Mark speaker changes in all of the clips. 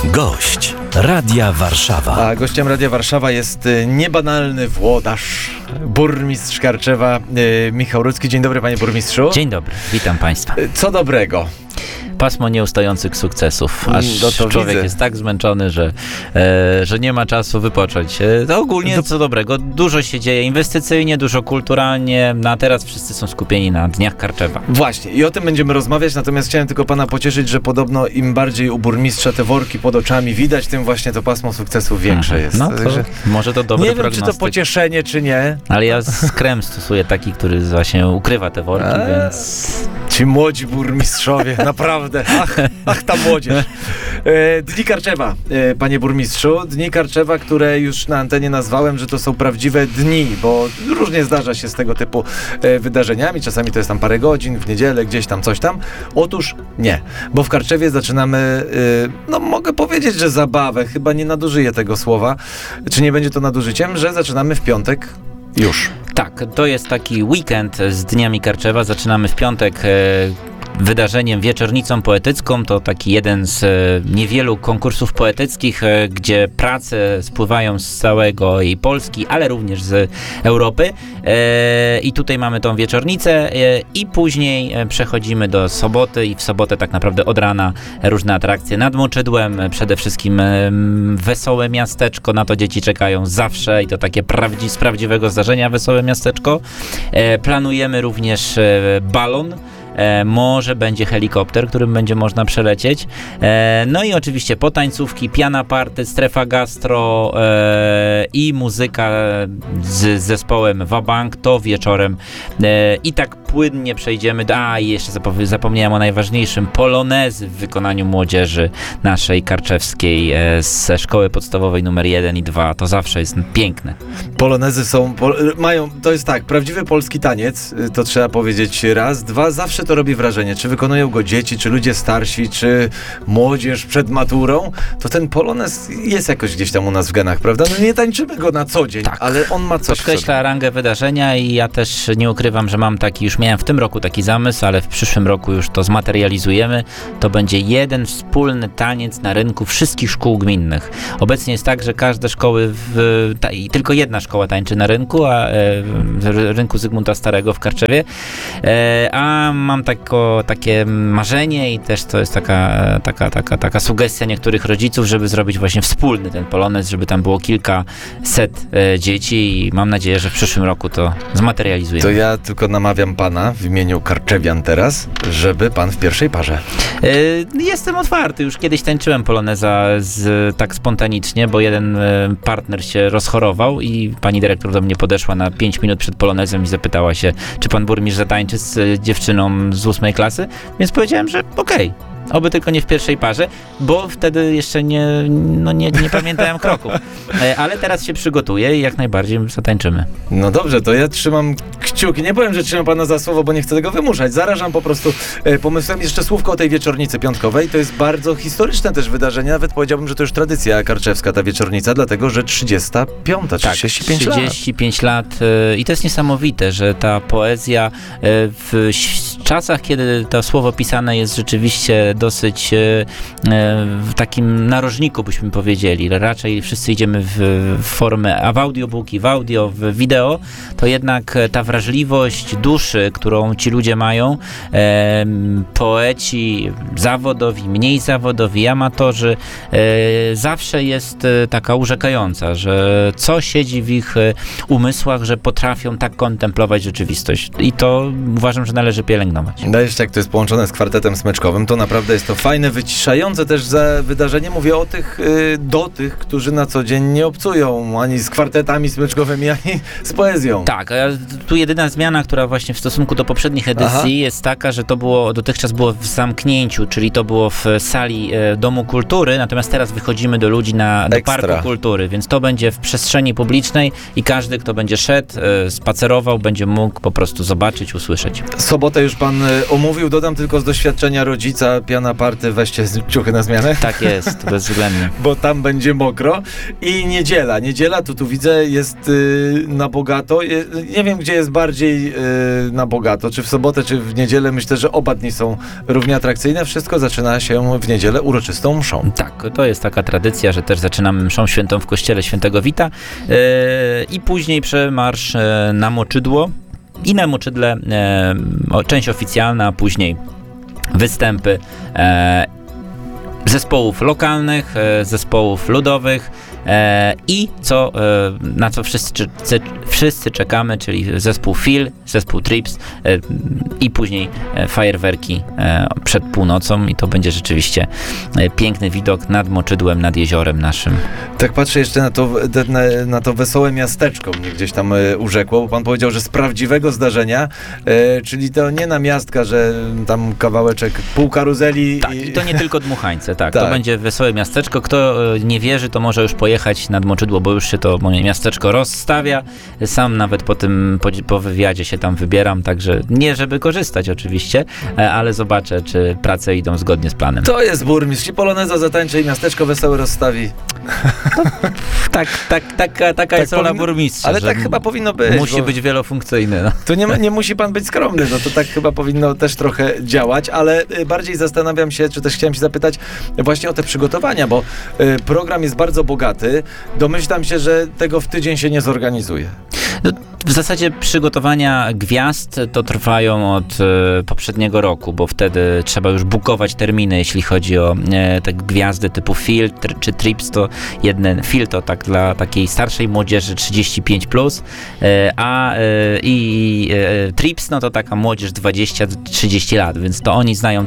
Speaker 1: Gość Radia Warszawa.
Speaker 2: A gościem Radia Warszawa jest niebanalny włodarz, burmistrz Karczewa, Michał Rudzki. Dzień dobry, panie burmistrzu.
Speaker 3: Dzień dobry, witam państwa.
Speaker 2: Co dobrego?
Speaker 3: Pasmo nieustających sukcesów, aż
Speaker 2: to
Speaker 3: człowiek
Speaker 2: widzę.
Speaker 3: jest tak zmęczony, że nie ma czasu wypocząć. To ogólnie co dobrego, dużo się dzieje inwestycyjnie, dużo kulturalnie, a teraz wszyscy są skupieni na Dniach Karczewa.
Speaker 2: Właśnie, i o tym będziemy rozmawiać, natomiast chciałem tylko pana pocieszyć, że podobno im bardziej u burmistrza te worki pod oczami widać, tym właśnie to pasmo sukcesów większe jest.
Speaker 3: No to
Speaker 2: Także
Speaker 3: może to dobry
Speaker 2: nie wiem,
Speaker 3: prognostyk.
Speaker 2: czy to pocieszenie, czy nie.
Speaker 3: Ale ja krem stosuję taki, który właśnie ukrywa te worki, więc...
Speaker 2: Ci młodzi burmistrzowie, naprawdę. Ach, ta młodzież. Dni Karczewa, panie burmistrzu. Dni Karczewa, które już na antenie nazwałem, że to są prawdziwe dni, bo różnie zdarza się z tego typu wydarzeniami. Czasami to jest tam parę godzin, w niedzielę, gdzieś tam, coś tam. Otóż nie, bo w Karczewie zaczynamy, no mogę powiedzieć, że zabawę. Chyba nie nadużyję tego słowa. Czy nie będzie to nadużyciem, że zaczynamy w piątek już.
Speaker 3: Tak, to jest taki weekend z Dniami Karczewa. Zaczynamy w piątek wydarzeniem Wieczornicą Poetycką. To taki jeden z niewielu konkursów poetyckich, gdzie prace spływają z całego i Polski, ale również z Europy. I tutaj mamy tą wieczornicę i później przechodzimy do soboty i w sobotę tak naprawdę od rana różne atrakcje nad Moczydłem. Przede wszystkim wesołe miasteczko, na to dzieci czekają zawsze i to takie z prawdziwego zdarzenia wesołe miasteczko. Planujemy również balon. Może będzie helikopter, którym będzie można przelecieć. No i oczywiście potańcówki, piana party, strefa gastro i muzyka z zespołem Wabank to wieczorem. I tak płynnie przejdziemy do... i jeszcze zapomniałem o najważniejszym. Polonezy w wykonaniu młodzieży naszej karczewskiej ze szkoły podstawowej numer 1 i 2. To zawsze jest piękne.
Speaker 2: Polonezy mają, to jest tak, prawdziwy polski taniec, to trzeba powiedzieć raz. Dwa, zawsze to robi wrażenie. Czy wykonują go dzieci, czy ludzie starsi, czy młodzież przed maturą, to ten polonez jest jakoś gdzieś tam u nas w genach, prawda? No nie tańczymy go na co dzień,
Speaker 3: Tak.
Speaker 2: ale on ma coś w
Speaker 3: Podkreśla
Speaker 2: sobie.
Speaker 3: rangę wydarzenia i ja też nie ukrywam, że miałem w tym roku taki zamysł, ale w przyszłym roku już to zmaterializujemy. To będzie jeden wspólny taniec na rynku wszystkich szkół gminnych. Obecnie jest tak, że każde szkoły, i tylko jedna szkoła tańczy na rynku, rynku Zygmunta Starego w Karczewie, a mam takie marzenie i też to jest taka sugestia niektórych rodziców, żeby zrobić właśnie wspólny ten polonez, żeby tam było kilkaset dzieci i mam nadzieję, że w przyszłym roku to zmaterializujemy.
Speaker 2: To ja tylko namawiam pana w imieniu Karczewian teraz, żeby pan w pierwszej parze.
Speaker 3: Jestem otwarty. Już kiedyś tańczyłem poloneza tak spontanicznie, bo jeden partner się rozchorował i pani dyrektor do mnie podeszła na 5 minut przed polonezem i zapytała się, czy pan burmistrz zatańczy z dziewczyną z 8 klasy, więc powiedziałem, że okej. Oby tylko nie w pierwszej parze, bo wtedy jeszcze nie pamiętałem kroków. Ale teraz się przygotuję i jak najbardziej zatańczymy.
Speaker 2: No dobrze, to ja trzymam kciuki. Nie powiem, że trzymam pana za słowo, bo nie chcę tego wymuszać. Zarażam po prostu pomysłem. Jeszcze słówko o tej wieczornicy piątkowej. To jest bardzo historyczne też wydarzenie. Nawet powiedziałbym, że to już tradycja karczewska, ta wieczornica, dlatego, że 35, 35 lat.
Speaker 3: 35 lat. I to jest niesamowite, że ta poezja w czasach, kiedy to słowo pisane jest rzeczywiście dosyć w takim narożniku, byśmy powiedzieli. Raczej wszyscy idziemy w formę w audiobooki, w audio, w wideo, to jednak ta wrażliwość duszy, którą ci ludzie mają, poeci zawodowi, mniej zawodowi, amatorzy, zawsze jest taka urzekająca, że co siedzi w ich umysłach, że potrafią tak kontemplować rzeczywistość. I to uważam, że należy pielęgnować.
Speaker 2: No jeszcze jak to jest połączone z kwartetem smyczkowym, to naprawdę jest to fajne, wyciszające też za wydarzenie. Mówię o tych, do tych, którzy na co dzień nie obcują ani z kwartetami smyczkowymi, ani z poezją.
Speaker 3: Tak, tu jedyna zmiana, która właśnie w stosunku do poprzednich edycji jest taka, że to dotychczas było w zamknięciu, czyli to było w sali Domu Kultury, natomiast teraz wychodzimy do ludzi do Parku Kultury, więc to będzie w przestrzeni publicznej i każdy, kto będzie szedł, spacerował, będzie mógł po prostu zobaczyć, usłyszeć.
Speaker 2: Sobotę już pan omówił, dodam tylko z doświadczenia rodzica, piana party, weźcie ciuchy na zmianę.
Speaker 3: Tak jest, bezwzględnie.
Speaker 2: Bo tam będzie mokro. I niedziela, tu widzę, jest na bogato. Nie wiem, gdzie jest bardziej na bogato, czy w sobotę, czy w niedzielę. Myślę, że oba dni są równie atrakcyjne. Wszystko zaczyna się w niedzielę uroczystą mszą.
Speaker 3: Tak, to jest taka tradycja, że też zaczynamy mszą świętą w kościele Świętego Wita i później przemarsz na Moczydło i na Moczydle część oficjalna, a później występy zespołów lokalnych, zespołów ludowych i na co wszyscy czekamy, czyli zespół Feel, zespół Trips i później fajerwerki przed północą i to będzie rzeczywiście piękny widok nad Moczydłem, nad jeziorem naszym.
Speaker 2: Tak patrzę jeszcze na to wesołe miasteczko mnie gdzieś tam urzekło, bo pan powiedział, że z prawdziwego zdarzenia, czyli to nie namiastka, że tam kawałeczek pół karuzeli.
Speaker 3: Tak, i to nie tylko dmuchańce, tak.
Speaker 2: Tak.
Speaker 3: To będzie wesołe miasteczko. Kto nie wierzy, to może już pojechać nad Moczydło, bo już się to miasteczko rozstawia. Sam nawet po wywiadzie się tam wybieram, także nie żeby korzystać oczywiście, ale zobaczę, czy prace idą zgodnie z planem.
Speaker 2: To jest burmistrz i poloneza zatańczy i miasteczko wesołe rozstawi.
Speaker 3: Taka jest rola burmistrza.
Speaker 2: Ale
Speaker 3: że
Speaker 2: tak chyba powinno być.
Speaker 3: Musi być wielofunkcyjny. No.
Speaker 2: To nie musi pan być skromny, no to tak chyba powinno też trochę działać, ale bardziej zastanawiam się, czy też chciałem się zapytać właśnie o te przygotowania, bo program jest bardzo bogaty. Domyślam się, że tego w tydzień się nie zorganizuje.
Speaker 3: No, w zasadzie przygotowania gwiazd to trwają od poprzedniego roku, bo wtedy trzeba już bukować terminy, jeśli chodzi o te gwiazdy typu Feel czy Trips, to Feel to tak dla takiej starszej młodzieży 35+, a Trips no to taka młodzież 20-30 lat, więc to oni znają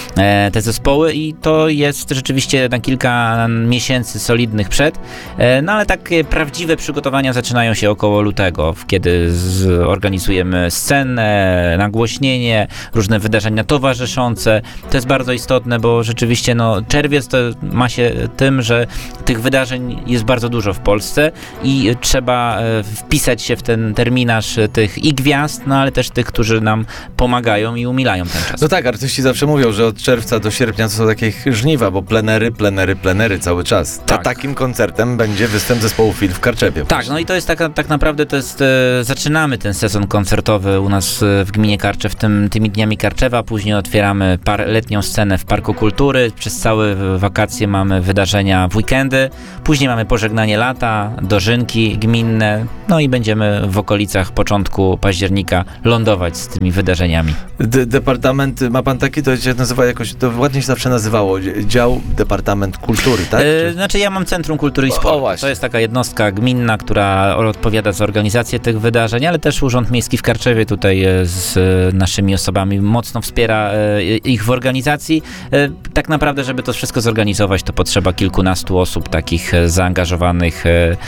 Speaker 3: te zespoły i to jest rzeczywiście na kilka miesięcy solidnych przed, no ale takie prawdziwe przygotowania zaczynają się około lutego, kiedy zorganizujemy scenę, nagłośnienie, różne wydarzenia towarzyszące. To jest bardzo istotne, bo rzeczywiście czerwiec to ma się tym, że tych wydarzeń jest bardzo dużo w Polsce i trzeba wpisać się w ten terminarz tych i gwiazd, no ale też tych, którzy nam pomagają i umilają ten czas.
Speaker 2: No tak, artyści zawsze mówią, że od czerwca do sierpnia to są takie żniwa, bo plenery cały czas.
Speaker 3: Tak.
Speaker 2: A takim koncertem będzie występ zespołu Feel w Karczewie.
Speaker 3: Tak, no i to jest tak naprawdę to jest, zaczynamy ten sezon koncertowy u nas w gminie Karczew tymi dniami Karczewa, później otwieramy letnią scenę w Parku Kultury, przez całe wakacje mamy wydarzenia w weekendy, później mamy pożegnanie lata, dożynki gminne, no i będziemy w okolicach początku października lądować z tymi wydarzeniami.
Speaker 2: Departament, ma pan taki, to się nazywa jakoś, to ładnie się zawsze nazywało, dział Departament Kultury, tak?
Speaker 3: Znaczy ja mam Centrum Kultury i
Speaker 2: O,
Speaker 3: Sportu.
Speaker 2: właśnie.
Speaker 3: To jest taka jednostka gminna, która odpowiada za organizację tych wydarzeń, ale też Urząd Miejski w Karczewie tutaj z naszymi osobami mocno wspiera ich w organizacji. Tak naprawdę, żeby to wszystko zorganizować, to potrzeba kilkunastu osób takich zaangażowanych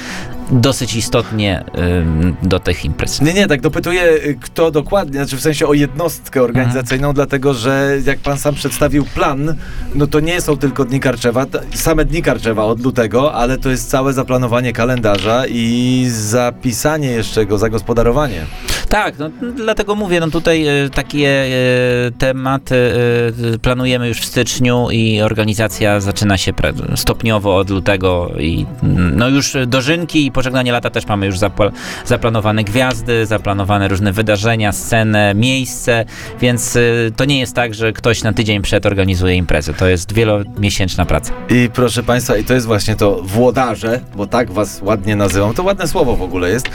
Speaker 3: dosyć istotnie do tych imprez.
Speaker 2: Nie, tak dopytuję, kto dokładnie, znaczy w sensie o jednostkę organizacyjną, dlatego że jak pan sam przedstawił plan, no to nie są tylko Dni Karczewa, same Dni Karczewa od lutego, ale to jest całe zaplanowanie kalendarza i zapisanie jeszcze go, zagospodarowanie.
Speaker 3: Tak, no, dlatego mówię, no tutaj takie tematy planujemy już w styczniu i organizacja zaczyna się stopniowo od lutego i no już dożynki i pożegnanie lata też mamy już zaplanowane gwiazdy, zaplanowane różne wydarzenia, scenę, miejsce, więc to nie jest tak, że ktoś na tydzień przed organizuje imprezę. To jest wielomiesięczna praca.
Speaker 2: I proszę państwa, i to jest właśnie to włodarze, bo tak was ładnie nazywam, to ładne słowo w ogóle jest,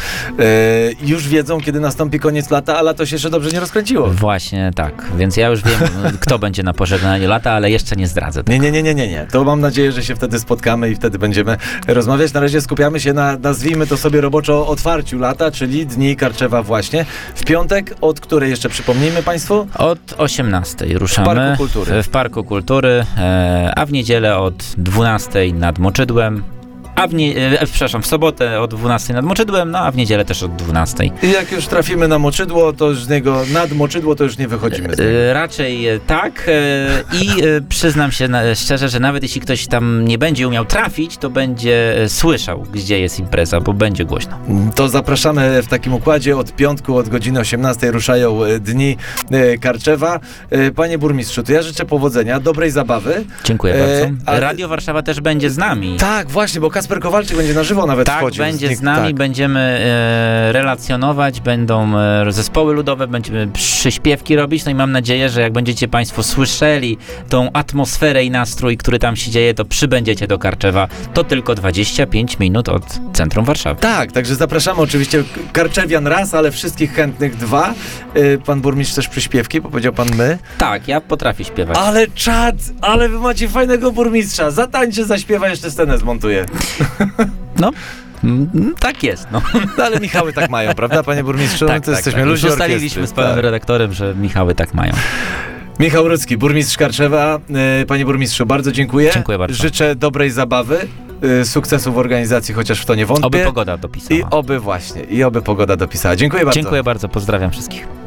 Speaker 2: już wiedzą, kiedy nastąpi koniec lata, a lato się jeszcze dobrze nie rozkręciło.
Speaker 3: Właśnie tak, więc ja już wiem, kto będzie na pożegnaniu lata, ale jeszcze nie zdradzę.
Speaker 2: Nie. To mam nadzieję, że się wtedy spotkamy i wtedy będziemy rozmawiać. Na razie skupiamy się na, nazwijmy to sobie roboczo, otwarciu lata, czyli Dni Karczewa właśnie. W piątek, od której jeszcze przypomnijmy państwu?
Speaker 3: Od 18 ruszamy.
Speaker 2: W Parku Kultury.
Speaker 3: W Parku Kultury, a w niedzielę od 12 nad Moczydłem. w sobotę o 12 nad Moczydłem, no a w niedzielę też od 12.
Speaker 2: I jak już trafimy na Moczydło, to już z niego, nad Moczydło, to już nie wychodzimy z niego.
Speaker 3: Raczej tak i przyznam się szczerze, że nawet jeśli ktoś tam nie będzie umiał trafić, to będzie słyszał, gdzie jest impreza, bo będzie głośno.
Speaker 2: To zapraszamy w takim układzie. Od piątku, od godziny 18 ruszają dni Karczewa. Panie burmistrzu, to ja życzę powodzenia, dobrej zabawy.
Speaker 3: Dziękuję bardzo. Radio Warszawa też będzie z nami.
Speaker 2: Tak, właśnie, bo Kasper Kowalczyk będzie na żywo nawet
Speaker 3: Tak,
Speaker 2: wchodził.
Speaker 3: będzie z nami,
Speaker 2: tak.
Speaker 3: Będziemy relacjonować, będą zespoły ludowe, będziemy przyśpiewki robić, no i mam nadzieję, że jak będziecie Państwo słyszeli tą atmosferę i nastrój, który tam się dzieje, to przybędziecie do Karczewa. To tylko 25 minut od centrum Warszawy.
Speaker 2: Tak, także zapraszamy oczywiście Karczewian raz, ale wszystkich chętnych dwa. Pan burmistrz też przyśpiewki, bo powiedział pan my.
Speaker 3: Tak, ja potrafię śpiewać.
Speaker 2: Ale czad, ale wy macie fajnego burmistrza. Zatańczy, zaśpiewa, jeszcze scenę zmontuje.
Speaker 3: No, tak jest, no.
Speaker 2: No ale Michały tak mają, prawda, panie burmistrzu?
Speaker 3: Tak,
Speaker 2: to jesteśmy
Speaker 3: Już
Speaker 2: ludzie
Speaker 3: ustaliliśmy
Speaker 2: orkiestry.
Speaker 3: z panem redaktorem, że Michały tak mają.
Speaker 2: Michał Rudzki, burmistrz Karczewa. Panie burmistrzu, bardzo dziękuję.
Speaker 3: Dziękuję bardzo.
Speaker 2: Życzę dobrej zabawy, sukcesu w organizacji, chociaż w to nie wątpię.
Speaker 3: Oby pogoda dopisała.
Speaker 2: I oby pogoda dopisała. Dziękuję bardzo.
Speaker 3: Dziękuję bardzo, pozdrawiam wszystkich.